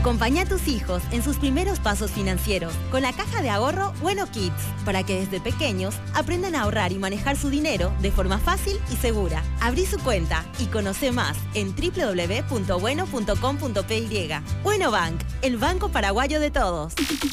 Acompaña a tus hijos en sus primeros pasos financieros con la caja de ahorro Bueno Kids, para que desde pequeños aprendan a ahorrar y manejar su dinero de forma fácil y segura. Abrí su cuenta y conoce más en www.bueno.com.py. Bueno Bank, el banco paraguayo de todos.